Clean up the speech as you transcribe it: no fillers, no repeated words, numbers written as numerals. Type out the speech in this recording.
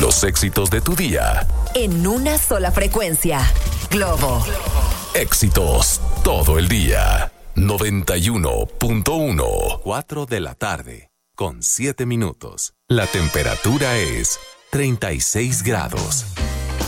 Los éxitos de tu día. En una sola frecuencia. Globo. Éxitos todo el día. 91.1. 4 de la tarde, con 7 minutos. La temperatura es 36 grados.